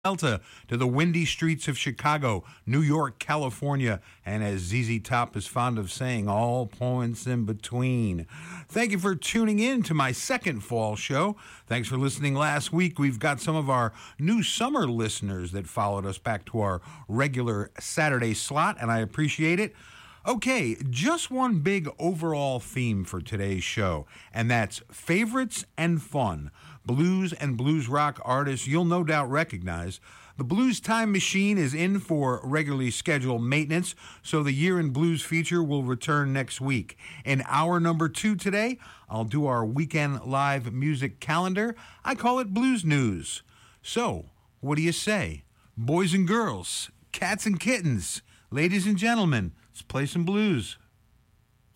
Delta to the windy streets of Chicago, New York, California, and as ZZ Top is fond of saying, all points in between. Thank you for tuning in to my second fall show. Thanks for listening last week. We've got some of our new summer listeners that followed us back to our regular Saturday slot, and I appreciate it. Okay, just one big overall theme for today's show, and that's favorites and fun. Blues and blues rock artists you'll no doubt recognize. The Blues Time Machine is in for regularly scheduled maintenance, so the Year in Blues feature will return next week. In hour number 2 today, I'll do our weekend live music calendar. I call it Blues News. So, what do you say? Boys and girls, cats and kittens, ladies and gentlemen, let's play some blues.